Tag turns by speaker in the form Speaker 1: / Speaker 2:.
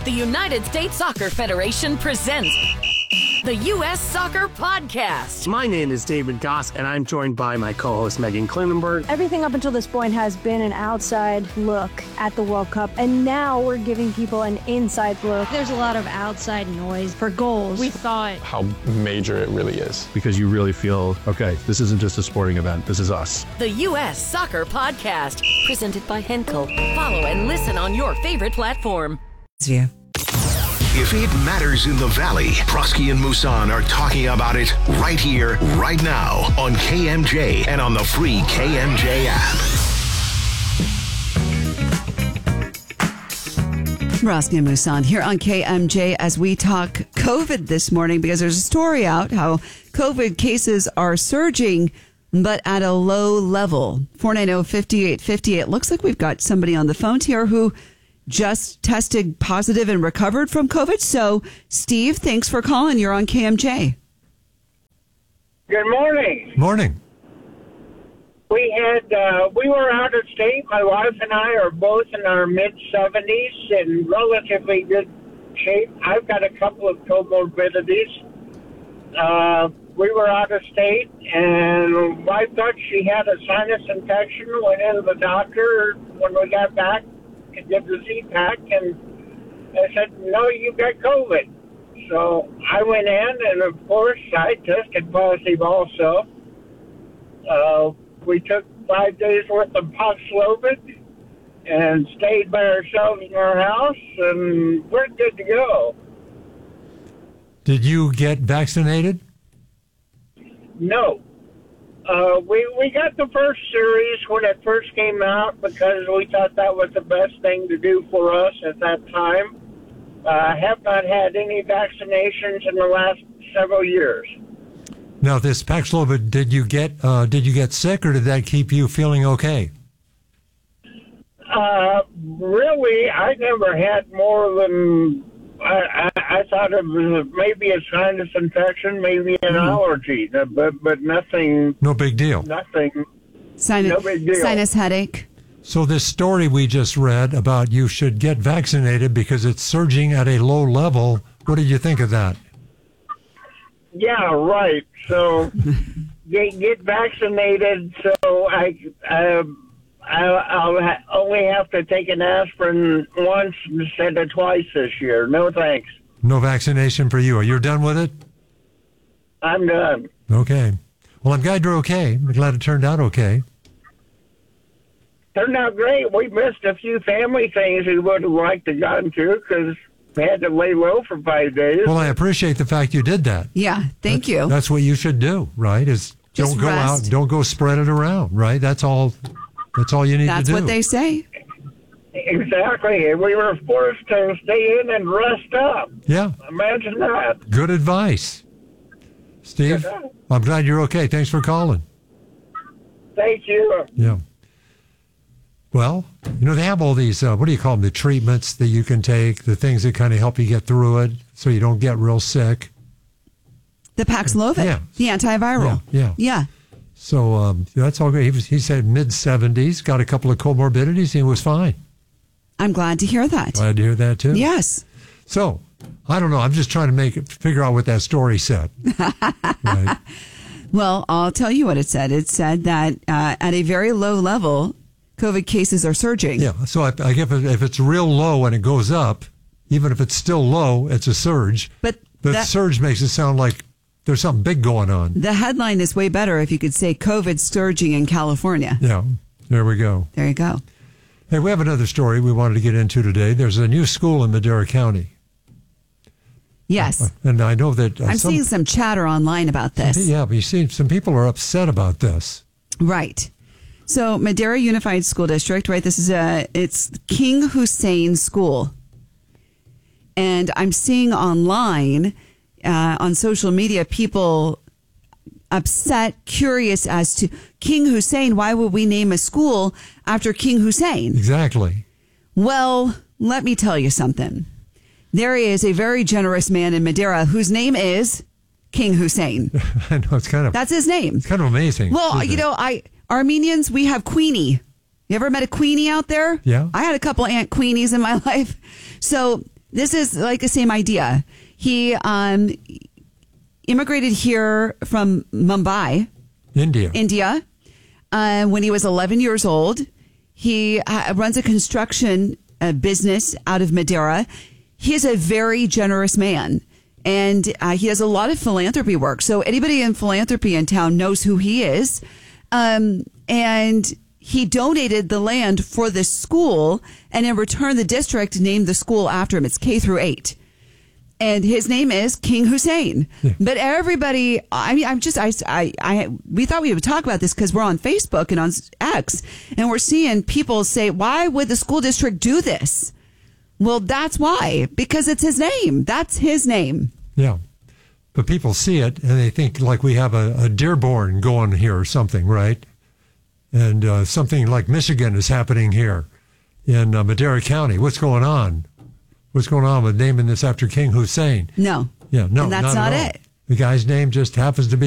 Speaker 1: The United States Soccer Federation presents the U.S. Soccer Podcast.
Speaker 2: My name is David Goss, and I'm joined by my co-host Megan Klinenberg.
Speaker 3: Everything up until this point has been an outside look at the World Cup, and now we're giving people an inside look.
Speaker 4: There's a lot of outside noise for goals.
Speaker 5: We thought
Speaker 6: how major it really is.
Speaker 7: Because you really feel, okay, this isn't just a sporting event, this is us.
Speaker 1: The U.S. Soccer Podcast, presented by Henkel. Follow and listen on your favorite platform.
Speaker 8: Yeah.
Speaker 9: If it matters in the Valley, Prosky and Musan are talking about it right here, right now on KMJ and on the free KMJ app.
Speaker 8: Prosky and Musan here on KMJ as we talk COVID this morning, because there's a story out how COVID cases are surging, but at a low level. 490-5858. It looks like we've got somebody on the phone here who just tested positive and recovered from COVID. So, Steve, thanks for calling. You're on KMJ.
Speaker 10: Good morning.
Speaker 7: Morning.
Speaker 10: We were out of state. My wife and I are both in our mid-70s in relatively good shape. I've got a couple of comorbidities. We were out of state, and wife thought she had a sinus infection. Went into the doctor when we got back and did the Z-Pack, and they said, no, you've got COVID. So I went in, and of course, I tested positive also. We took 5 days worth of Paxlovid and stayed by ourselves in our house, and we're good to go.
Speaker 7: Did you get vaccinated?
Speaker 10: No. We got the first series when it first came out because we thought that was the best thing to do for us at that time. Have not had any vaccinations in the last several years.
Speaker 7: Now, this Paxlovid, did you get sick, or did that keep you feeling okay?
Speaker 10: Really, I never had more than I thought it was maybe a sinus infection, maybe an allergy, but nothing.
Speaker 7: No big deal.
Speaker 10: Nothing. No big deal.
Speaker 8: Sinus headache.
Speaker 7: So this story we just read about you should get vaccinated because it's surging at a low level. What did you think of that?
Speaker 10: Yeah, right. So get vaccinated. So I'll only have to take an aspirin once instead of twice this year. No thanks.
Speaker 7: No vaccination for you. Are you done with it?
Speaker 10: I'm done.
Speaker 7: Okay. Well, I'm glad you're okay. I'm glad it turned out okay.
Speaker 10: Turned out great. We missed a few family things we would have liked to gotten to because we had to lay low for 5 days.
Speaker 7: Well, I appreciate the fact you did that.
Speaker 8: Yeah, thank you.
Speaker 7: That's what you should do, right? Is
Speaker 8: just
Speaker 7: don't go
Speaker 8: rest.
Speaker 7: out, don't go spread it around, right? That's all you need to do.
Speaker 8: That's what they say.
Speaker 10: Exactly. We were forced to stay in and rest up.
Speaker 7: Yeah.
Speaker 10: Imagine that.
Speaker 7: Good advice. Steve, I'm glad you're okay. Thanks for calling.
Speaker 10: Thank you.
Speaker 7: Yeah. Well, they have all these, what do you call them, the treatments that you can take, the things that kind of help you get through it so you don't get real sick.
Speaker 8: The Paxlovid,
Speaker 7: yeah.
Speaker 8: The antiviral.
Speaker 7: Yeah. So that's all great. He said mid-70s, got a couple of comorbidities, and he was fine.
Speaker 8: I'm glad to hear that.
Speaker 7: Glad to hear that, too.
Speaker 8: Yes.
Speaker 7: So, I don't know. I'm just trying to figure out what that story said. Right.
Speaker 8: Well, I'll tell you what it said. It said that at a very low level, COVID cases are surging.
Speaker 7: Yeah. So I guess if it's real low and it goes up, even if it's still low, it's a surge.
Speaker 8: But
Speaker 7: the surge makes it sound like there's something big going on.
Speaker 8: The headline is way better if you could say COVID surging in California.
Speaker 7: Yeah. There we go.
Speaker 8: There you go.
Speaker 7: Hey, we have another story we wanted to get into today. There's a new school in Madera County.
Speaker 8: Yes.
Speaker 7: And I know that...
Speaker 8: I'm seeing some chatter online about this.
Speaker 7: Yeah, but you see, some people are upset about this.
Speaker 8: Right. So, Madera Unified School District, right? This is it's King Hussein School. And I'm seeing online, on social media, people upset, curious as to King Hussein. Why would we name a school after King Hussein?
Speaker 7: Exactly.
Speaker 8: Well, let me tell you something. There is a very generous man in Madera whose name is King Hussein.
Speaker 7: I know, that's his name. It's kind of amazing.
Speaker 8: Well, Armenians, we have Queenie. You ever met a Queenie out there?
Speaker 7: Yeah.
Speaker 8: I had a couple Aunt Queenies in my life. So This is like the same idea. He immigrated here from Mumbai, India, when he was 11 years old. He runs a construction business out of Madeira. He is a very generous man, and he does a lot of philanthropy work. So anybody in philanthropy in town knows who he is. And he donated the land for the school, and in return, the district named the school after him. It's K through 8. And his name is King Hussein. Yeah. But everybody, we thought we would talk about this because we're on Facebook and on X, and we're seeing people say, why would the school district do this? Well, that's why, because it's his name. That's his name.
Speaker 7: Yeah. But people see it and they think like we have a Dearborn going here or something, right? And something like Michigan is happening here in Madera County. What's going on? What's going on with naming this after King Hussein?
Speaker 8: No.
Speaker 7: Yeah, no,
Speaker 8: and that's not
Speaker 7: at all.
Speaker 8: it.
Speaker 7: The guy's name just happens to be